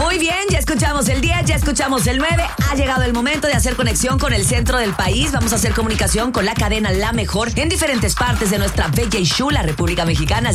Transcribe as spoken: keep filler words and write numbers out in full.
Muy bien, ya escuchamos el diez, ya escuchamos el nueve. Ha llegado el momento de hacer conexión con el centro del país. Vamos a hacer comunicación con la cadena La Mejor en diferentes partes de nuestra bella y chula República Mexicana.